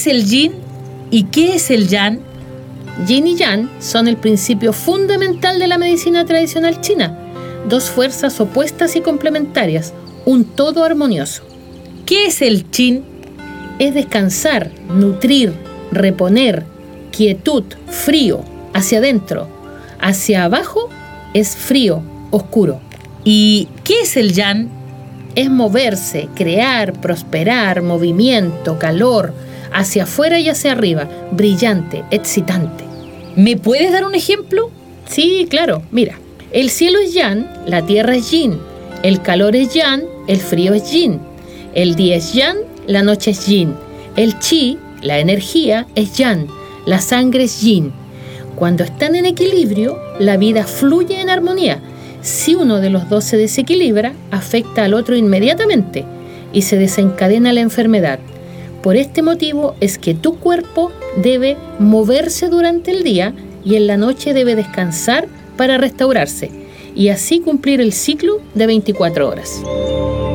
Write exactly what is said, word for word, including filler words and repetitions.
es el yin y qué es el yang? Yin y yang son el principio fundamental de la medicina tradicional china, dos fuerzas opuestas y complementarias, un todo armonioso. ¿Qué es el qin? Es descansar, nutrir, reponer, quietud, frío, hacia adentro. Hacia abajo es frío, oscuro. ¿Y qué es el yang? Es moverse, crear, prosperar, movimiento, calor, hacia afuera y hacia arriba, brillante, excitante. ¿Me puedes dar un ejemplo? Sí, claro, mira. El cielo es yang, la tierra es yin, el calor es yang, el frío es yin, el día es yang, la noche es yin, el chi, la energía, es yang, la sangre es yin. Cuando están en equilibrio, la vida fluye en armonía. Si uno de los dos se desequilibra, afecta al otro inmediatamente y se desencadena la enfermedad. Por este motivo es que tu cuerpo debe moverse durante el día y en la noche debe descansar para restaurarse y así cumplir el ciclo de veinticuatro horas.